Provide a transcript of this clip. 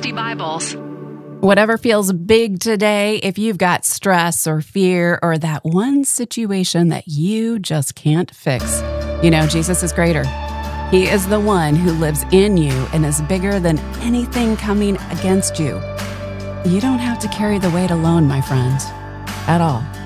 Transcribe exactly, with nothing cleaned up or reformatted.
Study Bibles. Whatever feels big today, if you've got stress or fear or that one situation that you just can't fix, you know Jesus is greater. He is the one who lives in you and is bigger than anything coming against you. You don't have to carry the weight alone, my friend, at all.